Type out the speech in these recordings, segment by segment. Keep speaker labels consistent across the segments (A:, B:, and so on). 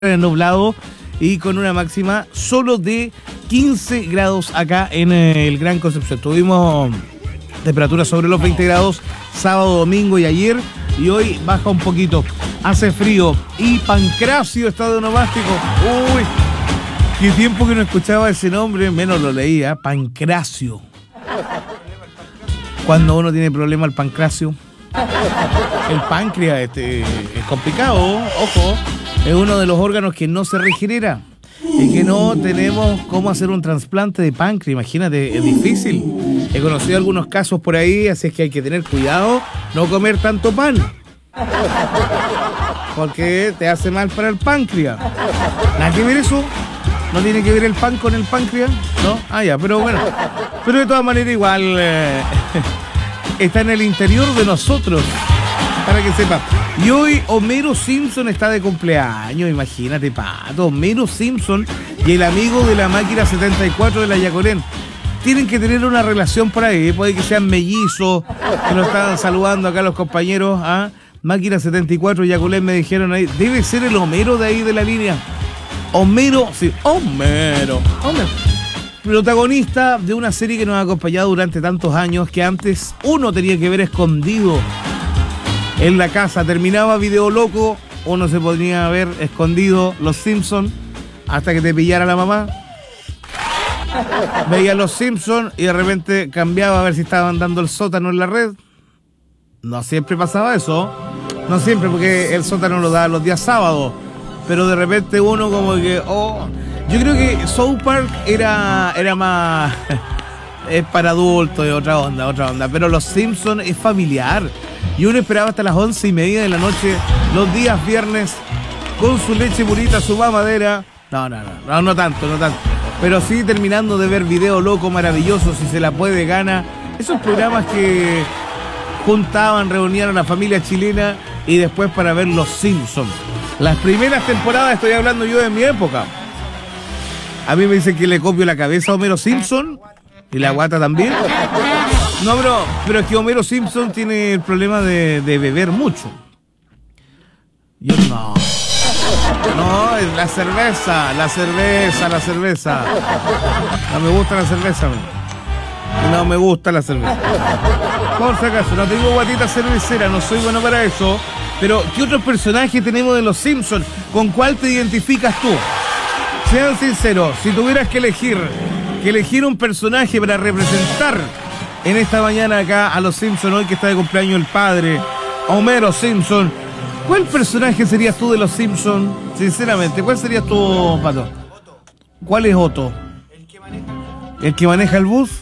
A: nublado y con una máxima solo de 15 grados acá en el Gran Concepción. Tuvimos temperaturas sobre los 20 grados sábado, domingo y ayer, y hoy baja un poquito. Hace frío y Pancracio está de onomástico. Uy, qué tiempo que no escuchaba ese nombre, menos lo leía. Pancracio. Cuando uno tiene problema el pancracio, el páncreas es complicado, ojo. Es uno de los órganos que no se regenera y que no tenemos cómo hacer un trasplante de páncreas. Imagínate, es difícil. He conocido algunos casos por ahí, así es que hay que tener cuidado, no comer tanto pan, porque te hace mal para el páncreas. Nada que ver eso. ¿No tiene que ver el pan con el páncreas? ¿No? Ah, ya, pero bueno. Pero de todas maneras igual está en el interior de nosotros, para que sepa. Y hoy Homero Simpson está de cumpleaños, imagínate, Pato. Homero Simpson y el amigo de la máquina 74 de la Yacolén. Tienen que tener una relación por ahí, puede que sean mellizos, que nos estaban saludando acá los compañeros, ¿ah? Máquina 74 Yacolén me dijeron ahí, debe ser el Homero de ahí de la línea. Homero, sí, Homero. Protagonista de una serie que nos ha acompañado durante tantos años, que antes uno tenía que ver escondido en la casa. Terminaba Video Loco, uno se podría ver escondido Los Simpsons hasta que te pillara la mamá. Veía Los Simpsons y de repente cambiaba a ver si estaban dando el sótano en la red. No siempre pasaba eso. No siempre, porque el sótano lo daba los días sábados. Pero de repente uno como que... Yo creo que South Park era más... es para adultos, es otra onda. Pero Los Simpsons es familiar. Y uno esperaba hasta las 11:30 de la noche, los días viernes, con su leche purita, su mamadera. No tanto. Pero sí terminando de ver Video Loco, maravilloso, si se la puede gana. Esos programas que juntaban, reunían a la familia chilena y después para ver Los Simpsons. Las primeras temporadas, estoy hablando yo de mi época. A mí me dicen que le copio la cabeza a Homero Simpson y la guata también. No, pero es que Homero Simpson tiene el problema de beber mucho. Yo no. No, es la cerveza. No me gusta la cerveza. No me gusta la cerveza. Por si acaso, no tengo guatita cervecera, no soy bueno para eso. Pero, ¿qué otros personajes tenemos de Los Simpsons? ¿Con cuál te identificas tú? Sean sinceros, si tuvieras que elegir un personaje para representar en esta mañana acá a Los Simpsons, hoy que está de cumpleaños el padre, Homero Simpson, ¿cuál personaje serías tú de Los Simpsons? Sinceramente, ¿cuál serías tú, Pato? ¿Cuál es Otto? ¿El que maneja el bus?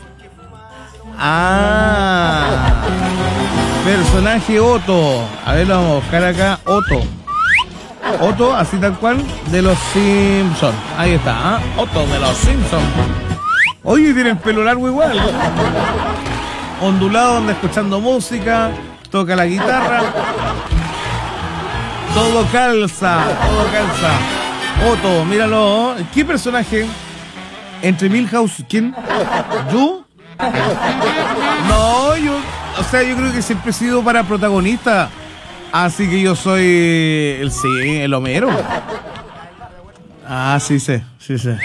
A: Ah, personaje Otto. A ver, lo vamos a buscar acá. Otto, así tal cual, de Los Simpsons. Ahí está, ¿eh? Otto de Los Simpsons. Oye, tiene el pelo largo igual. Ondulado, anda escuchando música, toca la guitarra. Todo calza. Otto, míralo. ¿Qué personaje? Entre Milhouse, ¿quién? ¿Yo? No, yo creo que siempre he sido para protagonista. Así que yo soy el Homero. Ah, sí sé. Entonces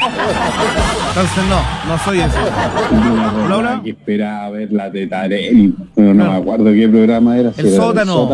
A: no soy ese. ¿Laura?
B: Que esperaba ver la teta Arely, pero no me acuerdo qué programa era.
A: El sótano,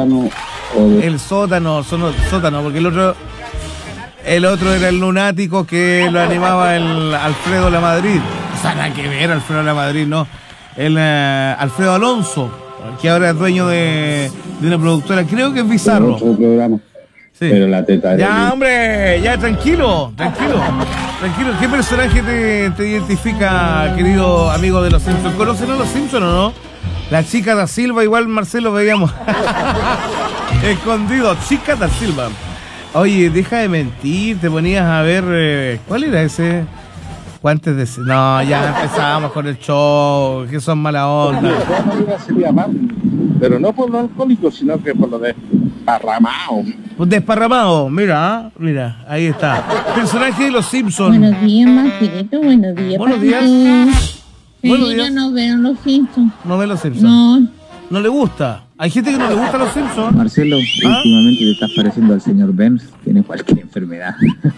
A: porque el otro era el lunático que lo animaba el Alfredo Lamadrid. O sea, nada que ver, Alfredo Lamadrid, no. El Alfredo Alonso, que ahora es dueño de una productora, creo que es Bizarro.
B: Otro programa. Sí. Pero la teta Arely.
A: Ya, hombre, ya, tranquilo. ¿Qué personaje te identifica, querido amigo de Los Simpsons? ¿Conocen a Los Simpsons o no? La chica da Silva, igual Marcelo veíamos. Escondido, chica da Silva. Oye, deja de mentir, te ponías a ver, ¿cuál era ese? Guantes de... No, ya empezábamos con el show, que son mala onda.
B: Sería mal, pero no por lo alcohólico, sino que por lo desparramado.
A: Desparramado, mira, ahí está. Personaje de Los Simpsons.
C: Buenos días, Marquito, buenos días.
A: Buenos días.
C: Sí, yo no veo Los Simpsons.
A: ¿No ve Los Simpsons?
C: No.
A: ¿No le gusta? Hay gente que no le gusta los Simpsons.
D: Marcelo,
A: ¿Ah?
D: últimamente te estás pareciendo al señor Burns. Tiene cualquier enfermedad.